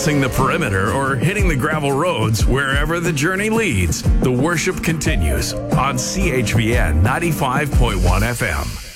crossing the perimeter or hitting the gravel roads, wherever the journey leads, the worship continues on CHVN 95.1 FM.